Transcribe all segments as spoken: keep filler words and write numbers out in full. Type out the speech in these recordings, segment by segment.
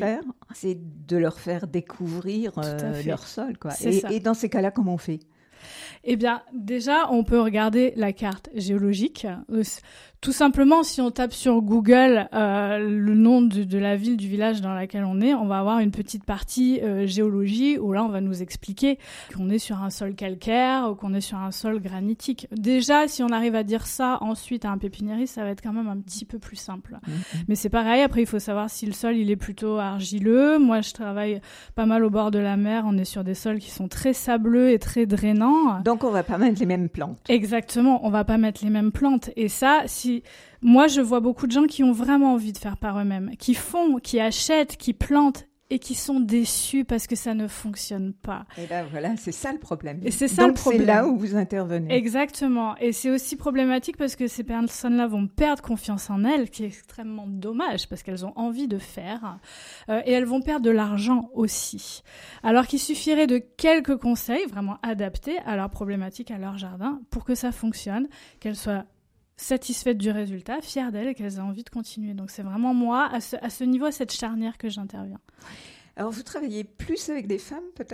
faire, c'est de leur faire découvrir euh, leur sol, quoi. Et, et dans ces cas-là, comment on fait ? Eh bien, déjà, on peut regarder la carte géologique. Tout simplement, si on tape sur Google euh, le nom de, de la ville, du village dans laquelle on est, on va avoir une petite partie euh, géologie où là, on va nous expliquer qu'on est sur un sol calcaire ou qu'on est sur un sol granitique. Déjà, si on arrive à dire ça ensuite à un pépiniériste, ça va être quand même un petit peu plus simple. Mmh. Mais c'est pareil, après, il faut savoir si le sol, il est plutôt argileux. Moi, je travaille pas mal au bord de la mer. On est sur des sols qui sont très sableux et très drainants. Donc, on va pas mettre les mêmes plantes. Exactement, on va pas mettre les mêmes plantes. Et ça, si moi, je vois beaucoup de gens qui ont vraiment envie de faire par eux-mêmes, qui font, qui achètent, qui plantent et qui sont déçus parce que ça ne fonctionne pas. Et là, voilà, c'est ça le problème. Et c'est ça Donc, le problème. c'est là où vous intervenez. Exactement. Et c'est aussi problématique parce que ces personnes-là vont perdre confiance en elles, qui est extrêmement dommage parce qu'elles ont envie de faire. Euh, et elles vont perdre de l'argent aussi. Alors qu'il suffirait de quelques conseils vraiment adaptés à leur problématique, à leur jardin, pour que ça fonctionne, qu'elles soient satisfaites du résultat, fières d'elles et qu'elles aient envie de continuer. Donc c'est vraiment moi, à ce, à ce niveau, à cette charnière que j'interviens. Alors vous travaillez plus avec des femmes peut-être ?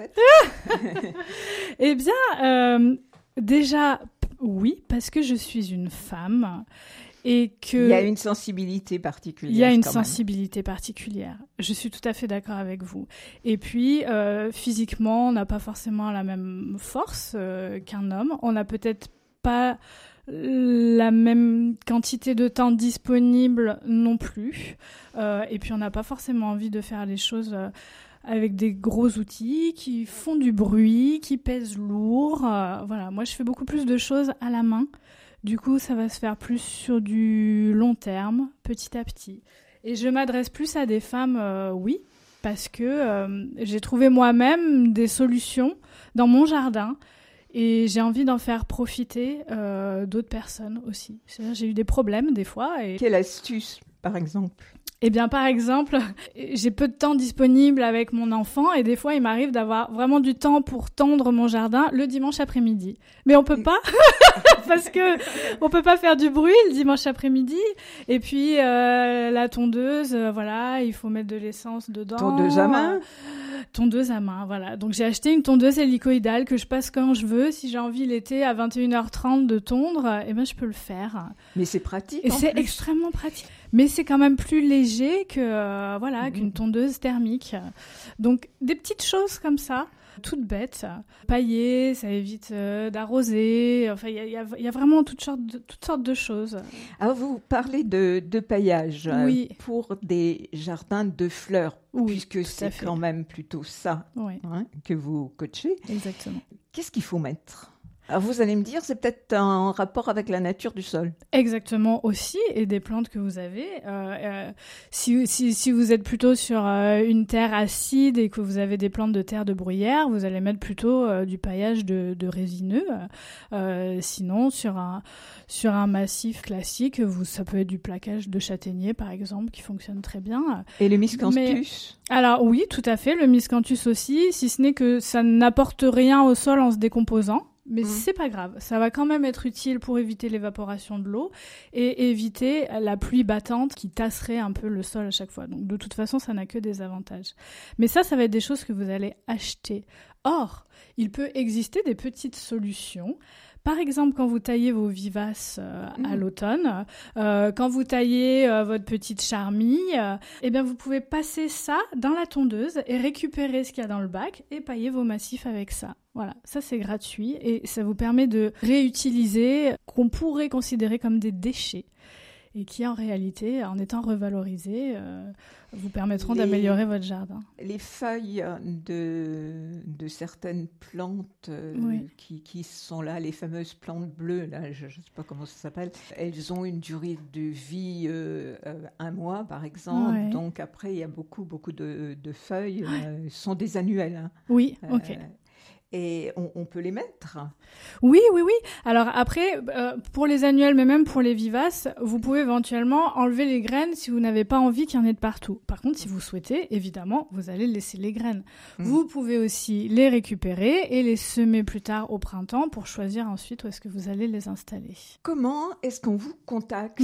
Eh bien, euh, déjà, oui, parce que je suis une femme et que... Il y a une sensibilité particulière. Il y a une quand sensibilité même. particulière. Je suis tout à fait d'accord avec vous. Et puis, euh, physiquement, on n'a pas forcément la même force euh, qu'un homme. On n'a peut-être pas la même quantité de temps disponible non plus. Euh, et puis, on n'a pas forcément envie de faire les choses euh, avec des gros outils qui font du bruit, qui pèsent lourd. Euh, voilà, moi, je fais beaucoup plus de choses à la main. Du coup, ça va se faire plus sur du long terme, petit à petit. Et je m'adresse plus à des femmes, euh, oui, parce que euh, j'ai trouvé moi-même des solutions dans mon jardin. Et j'ai envie d'en faire profiter euh, d'autres personnes aussi. C'est-à-dire, j'ai eu des problèmes des fois. Et... Quelle astuce, par exemple ? Eh bien, par exemple, j'ai peu de temps disponible avec mon enfant et des fois, il m'arrive d'avoir vraiment du temps pour tondre mon jardin le dimanche après-midi. Mais on peut pas parce que on peut pas faire du bruit le dimanche après-midi. Et puis, euh, la tondeuse, euh, voilà, il faut mettre de l'essence dedans. Tondeuse à main ? Tondeuse à main, voilà. Donc, j'ai acheté une tondeuse hélicoïdale que je passe quand je veux. Si j'ai envie l'été à vingt et une heures trente de tondre, eh ben, je peux le faire. Mais c'est pratique. Et en c'est plus. extrêmement pratique. Mais c'est quand même plus léger que, euh, voilà, mmh. qu'une tondeuse thermique. Donc, des petites choses comme ça, toutes bêtes. Pailler, ça évite euh, d'arroser. Enfin, il y a, y a vraiment toutes sortes de, toutes sortes de choses. Alors, vous parlez de, de paillage oui. euh, pour des jardins de fleurs, oui, puisque c'est quand même plutôt ça oui. hein, que vous coachez. Exactement. Qu'est-ce qu'il faut mettre ? Alors vous allez me dire, c'est peut-être en rapport avec la nature du sol. Exactement aussi, et des plantes que vous avez. Euh, euh, si, si, si vous êtes plutôt sur euh, une terre acide et que vous avez des plantes de terre de bruyère, vous allez mettre plutôt euh, du paillage de, de résineux. Euh, sinon, sur un, sur un massif classique, vous, ça peut être du plaquage de châtaignier, par exemple, qui fonctionne très bien. Et le miscanthus ? Mais, alors oui, tout à fait, le miscanthus aussi, si ce n'est que ça n'apporte rien au sol en se décomposant. Mais mmh. c'est pas grave, ça va quand même être utile pour éviter l'évaporation de l'eau et éviter la pluie battante qui tasserait un peu le sol à chaque fois. Donc de toute façon, ça n'a que des avantages. Mais ça, ça va être des choses que vous allez acheter. Or, il peut exister des petites solutions. Par exemple, quand vous taillez vos vivaces euh, mmh. à l'automne, euh, quand vous taillez euh, votre petite charmille, euh, eh bien vous pouvez passer ça dans la tondeuse et récupérer ce qu'il y a dans le bac et pailler vos massifs avec ça. Voilà, ça c'est gratuit et ça vous permet de réutiliser qu'on pourrait considérer comme des déchets et qui en réalité, en étant revalorisés, euh, vous permettront les, d'améliorer votre jardin. Les feuilles de, de certaines plantes euh, oui. qui, qui sont là, les fameuses plantes bleues, là, je ne sais pas comment ça s'appelle, elles ont une durée de vie euh, euh, un mois par exemple, ouais. Donc après il y a beaucoup, beaucoup de, de feuilles, ouais. euh, sont des annuelles. Hein. Oui, ok. Euh, Et on, on peut les mettre. Oui, oui, oui. Alors après, euh, pour les annuels, mais même pour les vivaces, vous pouvez éventuellement enlever les graines si vous n'avez pas envie qu'il y en ait de partout. Par contre, si vous souhaitez, évidemment, vous allez laisser les graines. Mmh. Vous pouvez aussi les récupérer et les semer plus tard au printemps pour choisir ensuite où est-ce que vous allez les installer. Comment est-ce qu'on vous contacte?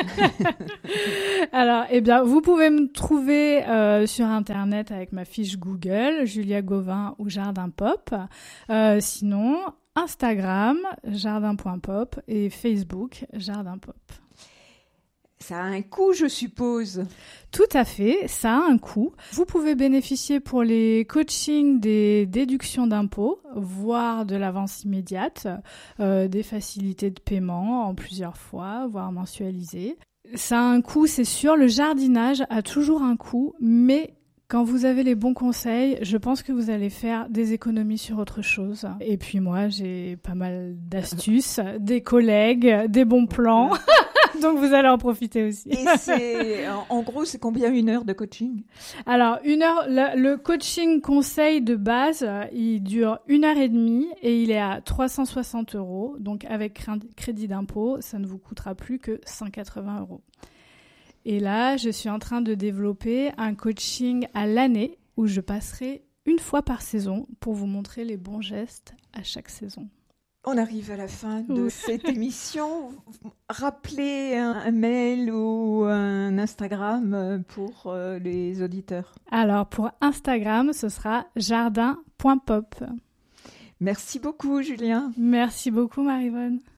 Alors, eh bien, vous pouvez me trouver euh, sur Internet avec ma fiche Google, Julia Gauvin ou Jardin Pop. Euh, sinon, Instagram, jardin point pop et Facebook, Jardin Pop. Ça a un coût, je suppose. Tout à fait, ça a un coût. Vous pouvez bénéficier pour les coachings des déductions d'impôts, voire de l'avance immédiate, euh, des facilités de paiement en plusieurs fois, voire mensualisées. Ça a un coût, c'est sûr. Le jardinage a toujours un coût, mais quand vous avez les bons conseils, je pense que vous allez faire des économies sur autre chose. Et puis moi, j'ai pas mal d'astuces, des collègues, des bons plans. Donc vous allez en profiter aussi. Et c'est, en gros, c'est combien une heure de coaching? Alors, une heure, le, le coaching conseil de base, il dure une heure et demie et il est à trois cent soixante euros. Donc avec crédit d'impôt, ça ne vous coûtera plus que cent quatre-vingts euros. Et là, je suis en train de développer un coaching à l'année où je passerai une fois par saison pour vous montrer les bons gestes à chaque saison. On arrive à la fin de oui. cette émission. Rappelez un, un mail ou un Instagram pour euh, les auditeurs. Alors, pour Instagram, ce sera jardin point pop. Merci beaucoup, Julien. Merci beaucoup, Maryvonne.